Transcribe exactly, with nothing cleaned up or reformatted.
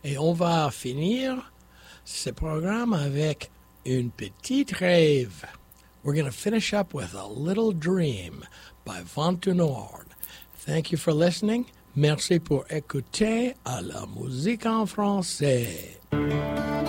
Et on va finir ce programme avec une petite rêve. We're going to finish up with A Little Dream by Vente Nord. Thank you for listening. Merci pour écouter à la musique en français.